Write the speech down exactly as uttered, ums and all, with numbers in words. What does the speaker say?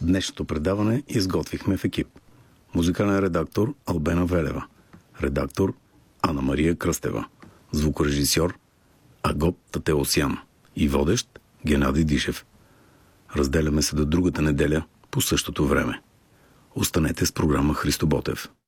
Днешното предаване изготвихме в екип. Музикален редактор Албена Велева. Редактор Ана Мария Кръстева. Звукорежисьор Агоп Татеосян. И водещ Геннадий Дишев. Разделяме се до другата неделя по същото време. Останете с програма Христо Ботев.